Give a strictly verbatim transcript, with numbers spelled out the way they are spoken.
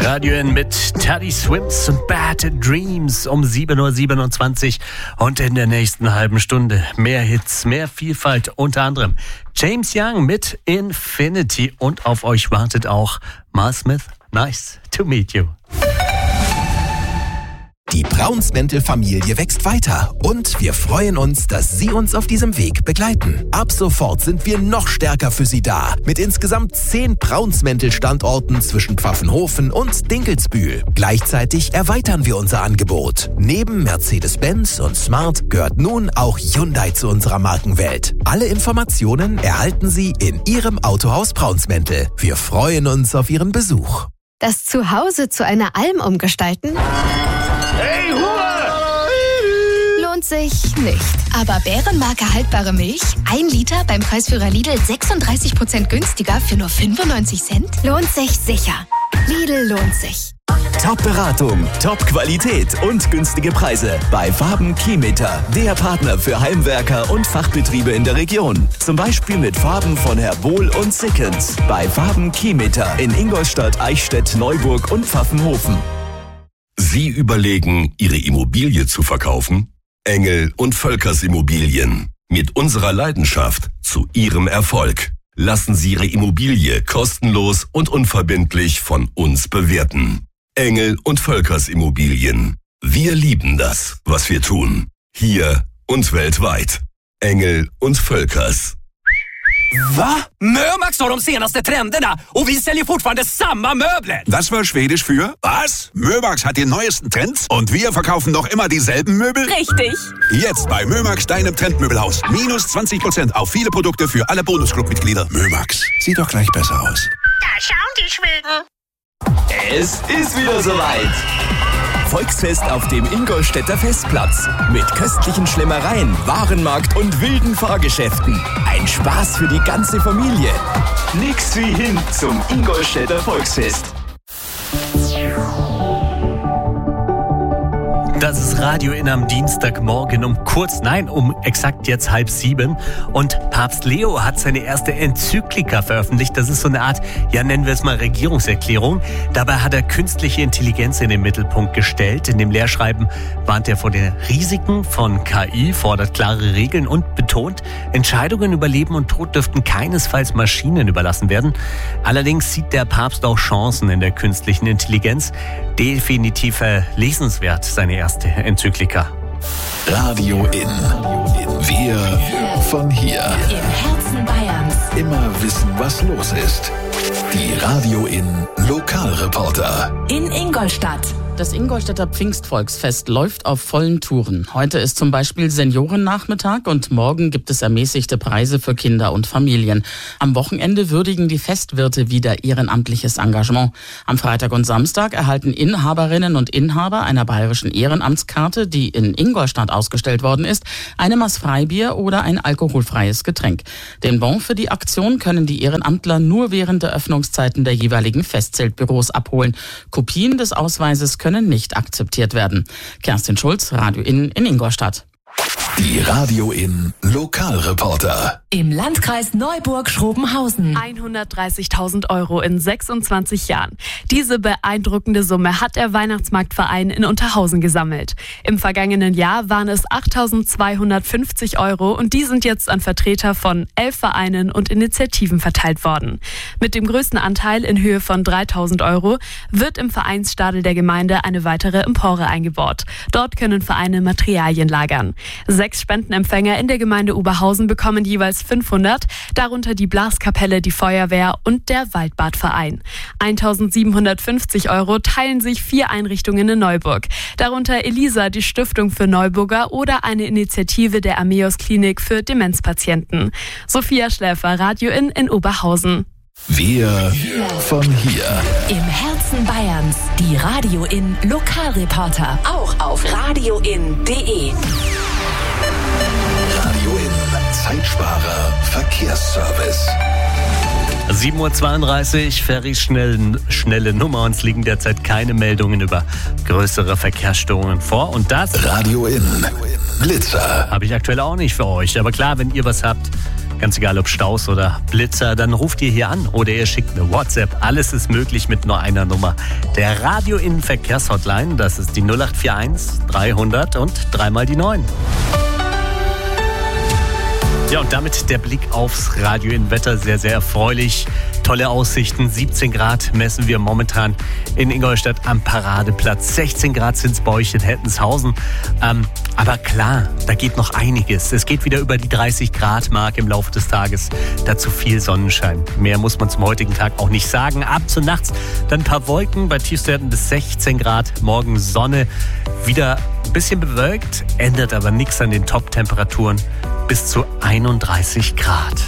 Radio N mit Teddy Swims und Bad Dreams um sieben Uhr siebenundzwanzig und in der nächsten halben Stunde mehr Hits, mehr Vielfalt, unter anderem James Young mit Infinity und auf euch wartet auch Mal Smith. Nice to meet you. Die Braunsmäntel-Familie wächst weiter und wir freuen uns, dass Sie uns auf diesem Weg begleiten. Ab sofort sind wir noch stärker für Sie da, mit insgesamt zehn Braunsmäntel-Standorten zwischen Pfaffenhofen und Dinkelsbühl. Gleichzeitig erweitern wir unser Angebot. Neben Mercedes-Benz und Smart gehört nun auch Hyundai zu unserer Markenwelt. Alle Informationen erhalten Sie in Ihrem Autohaus Braunsmäntel. Wir freuen uns auf Ihren Besuch. Das Zuhause zu einer Alm umgestalten? Hey, Ruhe! Lohnt sich nicht. Aber Bärenmarke haltbare Milch, ein Liter beim Preisführer Lidl sechsunddreißig Prozent günstiger für nur fünfundneunzig Cent? Lohnt sich sicher. Lidl lohnt sich. Top-Beratung, Top-Qualität und günstige Preise bei Farben Keymeter, der Partner für Heimwerker und Fachbetriebe in der Region. Zum Beispiel mit Farben von Herr Wohl und Sickens. Bei Farben Keymeter in Ingolstadt, Eichstätt, Neuburg und Pfaffenhofen. Sie überlegen, Ihre Immobilie zu verkaufen? Engel und Völkers Immobilien. Mit unserer Leidenschaft zu Ihrem Erfolg. Lassen Sie Ihre Immobilie kostenlos und unverbindlich von uns bewerten. Engel und Völkers Immobilien. Wir lieben das, was wir tun. Hier und weltweit. Engel und Völkers. Va? Mömax har de senaste trenderna och vi säljer fortfarande samma möbler. Das war Schwedisch für was? Mömax hat die neuesten Trends und wir verkaufen noch immer dieselben Möbel? Richtig. Jetzt bei Mömax, deinem Trendmöbelhaus. Minus zwanzig Prozent auf viele Produkte für alle Bonusclub-Mitglieder. Mömax, sieht doch gleich besser aus. Da schauen die Schweden. Es ist wieder soweit. Volksfest auf dem Ingolstädter Festplatz. Mit köstlichen Schlemmereien, Warenmarkt und wilden Fahrgeschäften. Ein Spaß für die ganze Familie. Nix wie hin zum Ingolstädter Volksfest. Das ist Radio N am Dienstagmorgen um kurz, nein, um exakt jetzt halb sieben. Und Papst Leo hat seine erste Enzyklika veröffentlicht. Das ist so eine Art, ja nennen wir es mal Regierungserklärung. Dabei hat er künstliche Intelligenz in den Mittelpunkt gestellt. In dem Lehrschreiben warnt er vor den Risiken von K I, fordert klare Regeln und betont, Entscheidungen über Leben und Tod dürften keinesfalls Maschinen überlassen werden. Allerdings sieht der Papst auch Chancen in der künstlichen Intelligenz. Definitiv lesenswert, seine erste Enzyklika. Radio N. Wir von hier. Im Herzen Bayerns. Immer wissen, was los ist. Die Radio N Lokalreporter. In Ingolstadt. Das Ingolstädter Pfingstvolksfest läuft auf vollen Touren. Heute ist zum Beispiel Seniorennachmittag und morgen gibt es ermäßigte Preise für Kinder und Familien. Am Wochenende würdigen die Festwirte wieder ehrenamtliches Engagement. Am Freitag und Samstag erhalten Inhaberinnen und Inhaber einer bayerischen Ehrenamtskarte, die in Ingolstadt ausgestellt worden ist, eine Maß Freibier oder ein alkoholfreies Getränk. Den Bon für die Aktion können die Ehrenamtler nur während der Öffnungszeiten der jeweiligen Festzeltbüros abholen. Kopien des Ausweises können können nicht akzeptiert werden. Kerstin Schulz, Radio N in Ingolstadt. Die Radio N Lokalreporter. Im Landkreis Neuburg-Schrobenhausen. hundertdreißigtausend Euro in sechsundzwanzig Jahren. Diese beeindruckende Summe hat der Weihnachtsmarktverein in Unterhausen gesammelt. Im vergangenen Jahr waren es achttausendzweihundertfünfzig Euro und die sind jetzt an Vertreter von elf Vereinen und Initiativen verteilt worden. Mit dem größten Anteil in Höhe von dreitausend Euro wird im Vereinsstadel der Gemeinde eine weitere Empore eingebaut. Dort können Vereine Materialien lagern. Sechs Spendenempfänger in der Gemeinde Oberhausen bekommen jeweils fünfhundert, darunter die Blaskapelle, die Feuerwehr und der Waldbadverein. eintausendsiebenhundertfünfzig Euro teilen sich vier Einrichtungen in Neuburg, darunter Elisa, die Stiftung für Neuburger oder eine Initiative der Ameos Klinik für Demenzpatienten. Sophia Schläfer, Radio N in Oberhausen. Wir von hier. Im Herzen Bayerns. Die Radio N Lokalreporter. Auch auf radio in punkt de. Radio N Zeitsparer Verkehrsservice. sieben Uhr zweiunddreißig, Ferrys schnell, schnelle Nummer. Uns liegen derzeit keine Meldungen über größere Verkehrsstörungen vor. Und das Radio N Blitzer habe ich aktuell auch nicht für euch. Aber klar, wenn ihr was habt, Ganz egal ob Staus oder Blitzer, dann ruft ihr hier an oder ihr schickt eine WhatsApp. Alles ist möglich mit nur einer Nummer. Der Radio-Innen-Verkehrshotline, das ist die null acht vier eins dreihundert und dreimal die neun. Ja, und damit der Blick aufs Radio-Innen-Wetter sehr, sehr erfreulich. Tolle Aussichten, siebzehn Grad messen wir momentan in Ingolstadt am Paradeplatz. sechzehn Grad sind es bei euch in Hettenshausen. Ähm, aber klar, da geht noch einiges. Es geht wieder über die dreißig Grad Mark im Laufe des Tages. Dazu viel Sonnenschein. Mehr muss man zum heutigen Tag auch nicht sagen. Abends und nachts dann ein paar Wolken bei Tiefstwerten bis sechzehn Grad. Morgen Sonne, wieder ein bisschen bewölkt, ändert aber nichts an den Top-Temperaturen bis zu einunddreißig Grad.